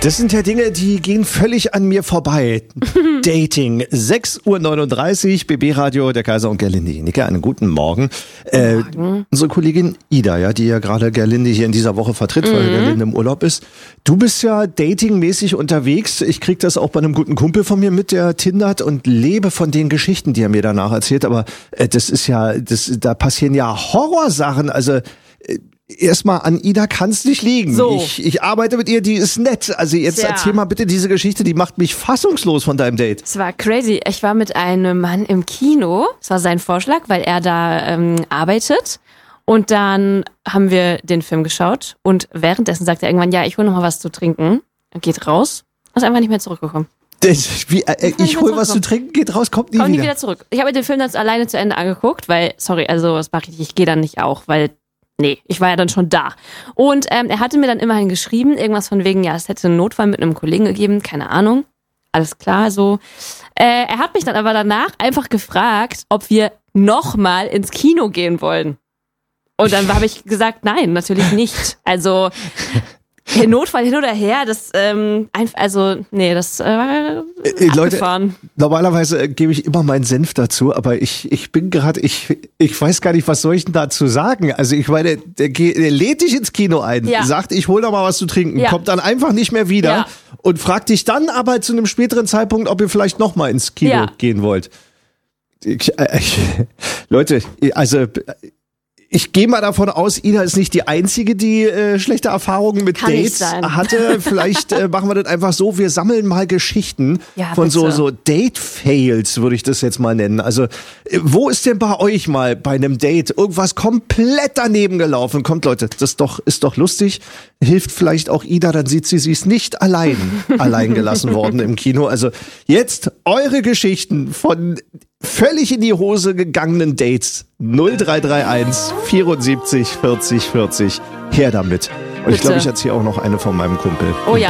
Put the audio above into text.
Das sind ja Dinge, die gehen völlig an mir vorbei. Dating. 6:39 Uhr, BB-Radio, der Kaiser und Gerlinde Jenieke. Einen guten Morgen. Unsere Kollegin Ida, ja, die ja gerade Gerlinde hier in dieser Woche vertritt, weil Gerlinde im Urlaub ist. Du bist ja datingmäßig unterwegs. Ich krieg das auch bei einem guten Kumpel von mir mit, der tindert und lebe von den Geschichten, die er mir danach erzählt. Aber das ist ja, da passieren ja Horrorsachen. Also erstmal an Ida kann's nicht liegen. So. Ich arbeite mit ihr, die ist nett. Also jetzt erzähl mal bitte diese Geschichte, die macht mich fassungslos von deinem Date. Es war crazy. Ich war mit einem Mann im Kino. Das war sein Vorschlag, weil er da arbeitet. Und dann haben wir den Film geschaut. Und währenddessen sagt er irgendwann, ja, ich hol noch mal was zu trinken. Er geht raus. Ist einfach nicht mehr zurückgekommen. Ich hol was zu trinken, geht raus, kommt nie wieder zurück. Ich habe den Film dann alleine zu Ende angeguckt, weil, sorry, also was mache ich? Ich gehe dann nicht auch, weil nee, ich war ja dann schon da. Und er hatte mir dann immerhin geschrieben, irgendwas von wegen, ja, es hätte einen Notfall mit einem Kollegen gegeben, keine Ahnung. Alles klar, so. Er hat mich dann aber danach einfach gefragt, ob wir nochmal ins Kino gehen wollen. Und dann habe ich gesagt, nein, natürlich nicht. Also der Notfall hin oder her, das Leute, normalerweise gebe ich immer meinen Senf dazu, aber ich bin gerade, ich weiß gar nicht, was soll ich denn dazu sagen? Also ich meine, der lädt dich ins Kino ein, sagt, ich hol doch mal was zu trinken, kommt dann einfach nicht mehr wieder und fragt dich dann aber zu einem späteren Zeitpunkt, ob ihr vielleicht noch mal ins Kino gehen wollt. Leute, also ich gehe mal davon aus, Ida ist nicht die Einzige, die schlechte Erfahrungen mit Dates hatte. Vielleicht machen wir das einfach so, wir sammeln mal Geschichten von so Date-Fails, würde ich das jetzt mal nennen. Also wo ist denn bei euch mal bei einem Date irgendwas komplett daneben gelaufen? Kommt Leute, das ist doch lustig. Hilft vielleicht auch Ida, dann sieht sie ist nicht allein gelassen worden im Kino. Also jetzt eure Geschichten von völlig in die Hose gegangenen Dates. 0331 74 40 40. Her damit. Und ich glaube, ich erzähle auch noch eine von meinem Kumpel. Oh ja.